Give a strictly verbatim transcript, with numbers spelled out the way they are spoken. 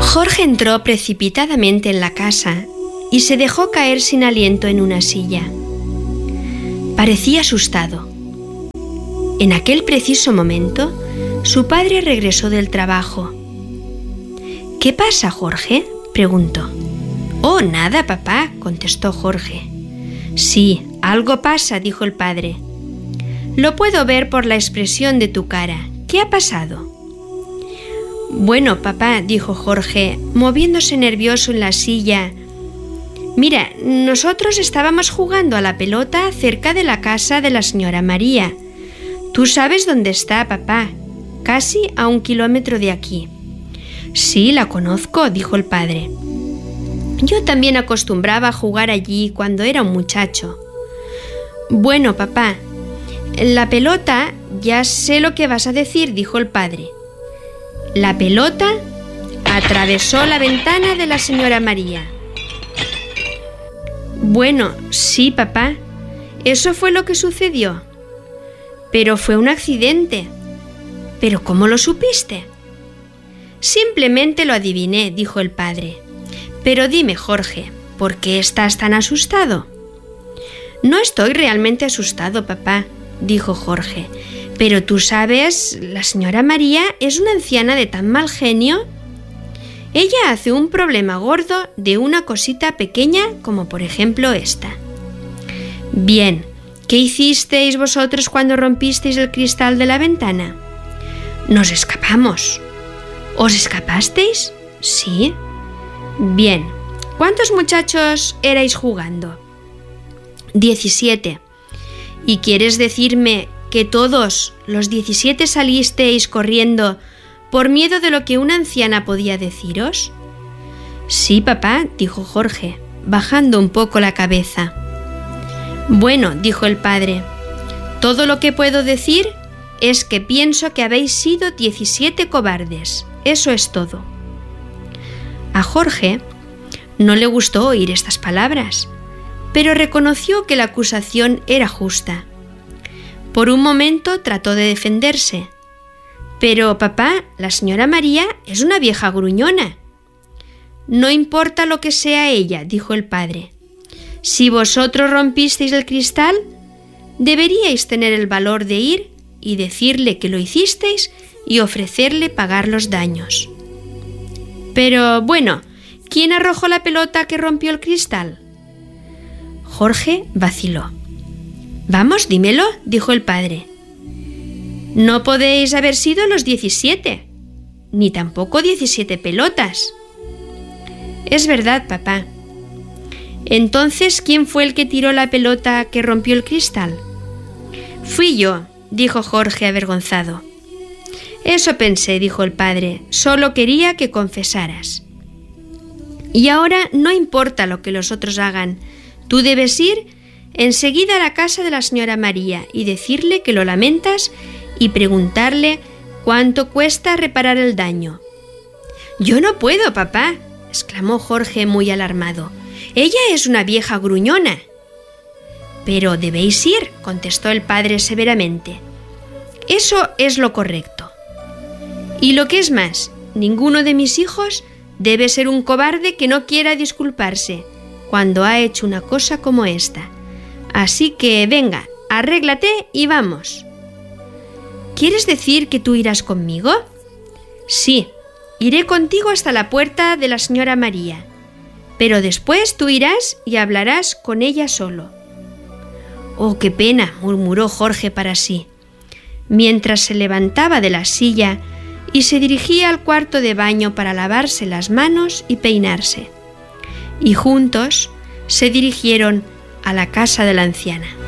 Jorge entró precipitadamente en la casa y se dejó caer sin aliento en una silla. Parecía asustado. En aquel preciso momento, su padre regresó del trabajo. «¿Qué pasa, Jorge?», preguntó. «Oh, nada, papá», contestó Jorge. «Sí, algo pasa», dijo el padre. «Lo puedo ver por la expresión de tu cara. ¿Qué ha pasado?» «Bueno, papá», dijo Jorge, moviéndose nervioso en la silla. «Mira, nosotros estábamos jugando a la pelota cerca de la casa de la señora María. Tú sabes dónde está, papá, casi a un kilómetro de aquí». «Sí, la conozco», dijo el padre. «Yo también acostumbraba a jugar allí cuando era un muchacho». «Bueno, papá, la pelota, ya sé lo que vas a decir», dijo el padre. «La pelota atravesó la ventana de la señora María». «Bueno, sí, papá, eso fue lo que sucedió. Pero fue un accidente». «¿Pero cómo lo supiste?» «Simplemente lo adiviné», dijo el padre. «Pero dime, Jorge, ¿por qué estás tan asustado?» «No estoy realmente asustado, papá», dijo Jorge. «Pero tú sabes, la señora María es una anciana de tan mal genio. Ella hace un problema gordo de una cosita pequeña como por ejemplo esta». «Bien, ¿qué hicisteis vosotros cuando rompisteis el cristal de la ventana?» «Nos escapamos». «¿Os escapasteis?» «Sí». «Bien, ¿cuántos muchachos erais jugando?» «Diecisiete». «¿Y quieres decirme que todos los diecisiete salisteis corriendo por miedo de lo que una anciana podía deciros?» «Sí, papá», dijo Jorge, bajando un poco la cabeza. «Bueno», dijo el padre, «todo lo que puedo decir es que pienso que habéis sido diecisiete cobardes. Eso es todo». A Jorge no le gustó oír estas palabras, pero reconoció que la acusación era justa. Por un momento trató de defenderse. «Pero, papá, la señora María es una vieja gruñona». «No importa lo que sea ella», dijo el padre. «Si vosotros rompisteis el cristal, deberíais tener el valor de ir y decirle que lo hicisteis y ofrecerle pagar los daños». «Pero, bueno, ¿quién arrojó la pelota que rompió el cristal?» Jorge vaciló. «Vamos, dímelo», dijo el padre. «No podéis haber sido los diecisiete, ni tampoco diecisiete pelotas». «Es verdad, papá». «Entonces, ¿quién fue el que tiró la pelota que rompió el cristal?» «Fui yo», dijo Jorge avergonzado. «Eso pensé», dijo el padre, «solo quería que confesaras». «Y ahora no importa lo que los otros hagan, tú debes ir enseguida a la casa de la señora María y decirle que lo lamentas y preguntarle cuánto cuesta reparar el daño». «Yo no puedo, papá», exclamó Jorge muy alarmado. «Ella es una vieja gruñona». «Pero debéis ir», contestó el padre severamente. «Eso es lo correcto. Y lo que es más, ninguno de mis hijos debe ser un cobarde que no quiera disculparse cuando ha hecho una cosa como esta. Así que venga, arréglate y vamos». «¿Quieres decir que tú irás conmigo?» «Sí, iré contigo hasta la puerta de la señora María, pero después tú irás y hablarás con ella solo». «Oh, qué pena», murmuró Jorge para sí, mientras se levantaba de la silla y se dirigía al cuarto de baño para lavarse las manos y peinarse. Y juntos se dirigieron a la casa de la anciana.